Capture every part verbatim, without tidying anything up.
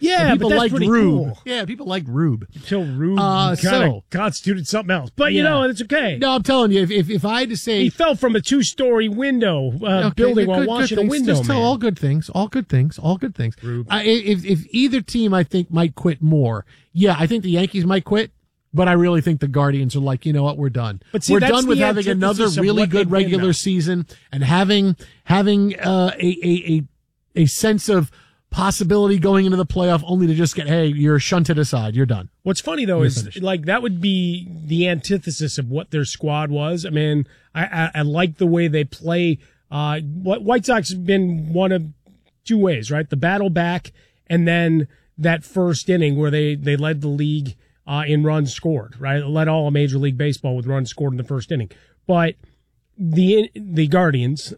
Yeah, people but that's like pretty Rube. cool. Yeah, people like Rube. Until Rube Uh, kind of so- constituted something else. But, you Yeah. know, it's okay. No, I'm telling you, if if, if I had to say He fell from a two-story window uh, Okay, building good- while good watching a things. window, Just tell man. all good things, all good things, all good things. Rube. I, if if either team, I think, might quit more. Yeah, I think the Yankees might quit, but I really think the Guardians are like, you know what, we're done. But see, we're that's done with the having another antithesis of really what good they've been, regular though. season and having having uh, a, a a a sense of possibility going into the playoff, only to just get, hey, you're shunted aside, you're done. What's funny though You're is finished. like that would be the antithesis of what their squad was. I mean, I, I, I like the way they play. Uh, what White Sox have been one of two ways, right? The battle back, and then that first inning where they they led the league uh, in runs scored, right? Led all of Major League Baseball with runs scored in the first inning. But the the Guardians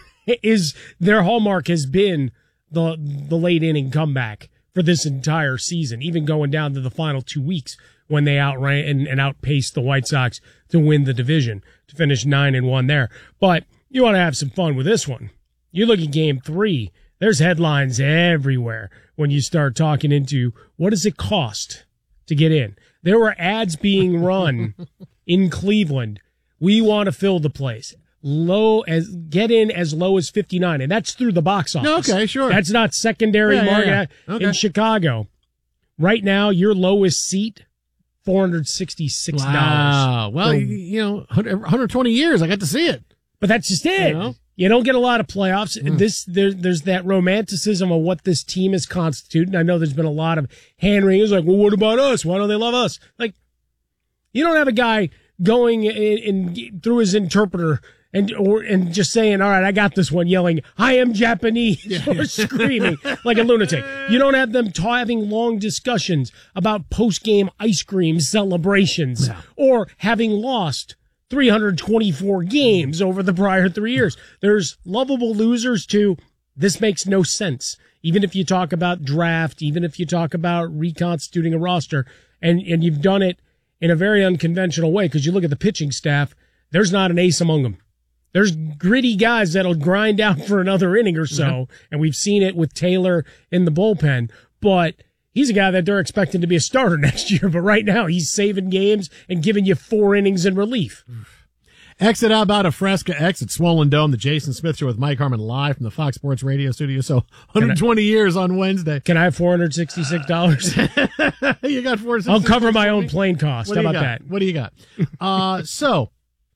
is their hallmark has been the the late inning comeback for this entire season, even going down to the final two weeks when they outran and, and outpaced the White Sox to win the division, to finish nine and one there. But you want to have some fun with this one. You look at game three, there's headlines everywhere when you start talking into what does it cost to get in. There were ads being run in Cleveland. We want to fill the place. Low as get in as low as fifty-nine, and that's through the box office. Okay, sure. That's not secondary Yeah, yeah, market yeah. Okay. in Chicago. Right now, your lowest seat, four hundred sixty-six dollars. Wow. Well, So- you, you know, one hundred twenty years, I got to see it. But that's just it. You know? You don't get a lot of playoffs. Mm. This there, there's that romanticism of what this team is constituted. And I know there's been a lot of hand wringing. Like, well, what about us? Why don't they love us? Like, you don't have a guy going in, in through his interpreter and or and just saying, "All right, I got this one," yelling, "I am Japanese," or screaming like a lunatic. You don't have them ta- having long discussions about post game ice cream celebrations No. or having lost three hundred twenty-four games over the prior three years. There's lovable losers to this makes no sense. Even if you talk about draft, even if you talk about reconstituting a roster, and, and you've done it in a very unconventional way, because you look at the pitching staff, there's not an ace among them. There's gritty guys that'll grind out for another inning or so, Mm-hmm. and we've seen it with Taylor in the bullpen, but he's a guy that they're expecting to be a starter next year, but right now he's saving games and giving you four innings in relief. Exit out about a Fresca X at Swollen Dome, the Jason Smith Show with Mike Harmon live from the Fox Sports Radio studio. So one hundred twenty years on Wednesday. Can I have four hundred sixty-six dollars? You got four. I'll cover my own plane cost. What How do you about got? that? What do you got? Uh, so,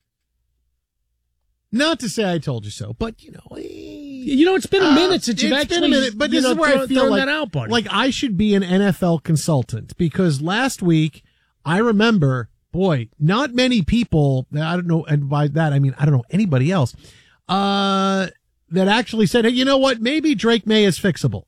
not to say I told you so, but you know, You know, it's been a uh, minute since you've it's actually been a minute, but you this know, is where throw, I feel thrown like, that out, buddy. like I should be an N F L consultant, because last week I remember, boy, not many people, I don't know, and by that I mean I don't know anybody else, uh, that actually said, hey, you know what, maybe Drake May is fixable.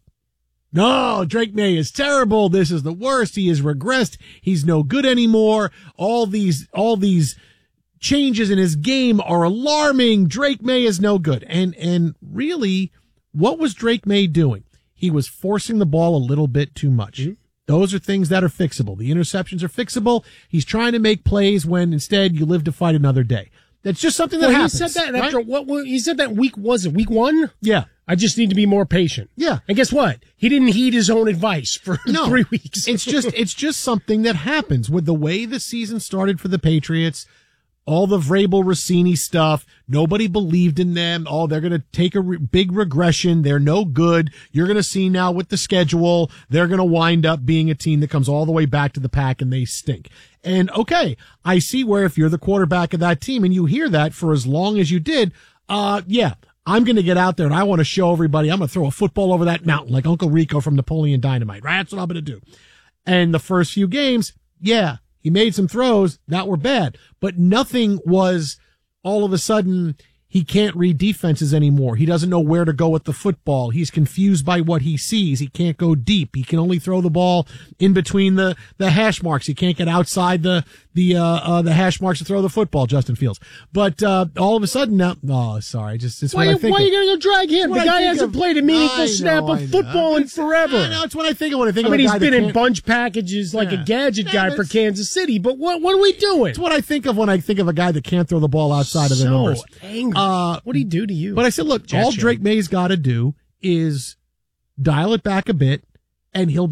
No, Drake May is terrible. This is the worst. He has regressed. He's no good anymore. All these, all these changes in his game are alarming. Drake May is no good. And, and really, what was Drake May doing? He was forcing the ball a little bit too much. Mm-hmm. Those are things that are fixable. The interceptions are fixable. He's trying to make plays when instead you live to fight another day. That's just something that well, happens. he said that right? after what, what? He said that week was it week one? Yeah. I just need to be more patient. Yeah. And guess what? He didn't heed his own advice for No, three weeks. it's just, it's just something that happens with the way the season started for the Patriots. All the Vrabel Rossini stuff. Nobody believed in them. Oh, they're going to take a re- big regression. They're no good. You're going to see now with the schedule, they're going to wind up being a team that comes all the way back to the pack and they stink. And okay, I see where if you're the quarterback of that team and you hear that for as long as you did, uh, yeah, I'm going to get out there and I want to show everybody I'm going to throw a football over that mountain like Uncle Rico from Napoleon Dynamite, right? That's what I'm going to do. And the first few games, yeah, he made some throws that were bad, but nothing was all of a sudden he can't read defenses anymore. He doesn't know where to go with the football. He's confused by what he sees. He can't go deep. He can only throw the ball in between the, the hash marks. He can't get outside the, the, uh, uh, the hash marks to throw the football, Justin Fields. But, uh, all of a sudden now, oh, sorry, just, it's why what I think why of. are you going to go drag him? What The I guy think hasn't of- played a meaningful I snap know, I of know. football in forever. I know, it's what I think of when I think I of mean, a he's guy been that in can't- bunch packages like Yeah. a gadget Yeah, guy but for it's- Kansas City, but what what are we doing? It's what I think of when I think of a guy that can't throw the ball outside of the so numbers. angry. Uh, what did he do to you? But I said, look, all Gesture. Drake May's got to do is dial it back a bit, and he'll